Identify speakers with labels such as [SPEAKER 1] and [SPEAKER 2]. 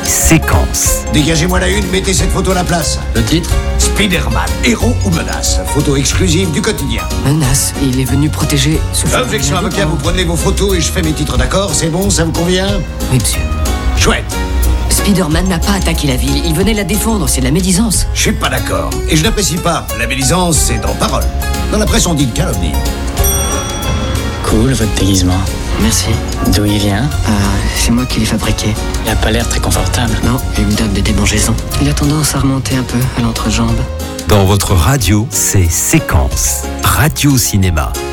[SPEAKER 1] Séquences.
[SPEAKER 2] Dégagez-moi la une, mettez cette photo à la place.
[SPEAKER 3] Le titre ?
[SPEAKER 2] Spider-Man, héros ou menace? Photo exclusive du quotidien.
[SPEAKER 4] Menace, il est venu protéger ce...
[SPEAKER 2] Objection avocat, vous prenez vos photos et je fais mes titres, d'accord? C'est bon, ça vous convient?
[SPEAKER 4] Oui, monsieur.
[SPEAKER 2] Chouette.
[SPEAKER 4] Spider-Man n'a pas attaqué la ville, il venait la défendre, c'est de la médisance.
[SPEAKER 2] Je suis pas d'accord. Et je n'apprécie pas. La médisance, c'est en parole. Dans la presse, on dit calomnie.
[SPEAKER 3] Cool, votre déguisement.
[SPEAKER 4] Merci.
[SPEAKER 3] D'où il vient ?
[SPEAKER 4] C'est moi qui l'ai fabriqué.
[SPEAKER 3] Il a pas l'air très confortable.
[SPEAKER 4] Non, il me donne des démangeaisons. Il a tendance à remonter un peu à l'entrejambe.
[SPEAKER 1] Dans votre radio, c'est Séquences. Radio Cinéma.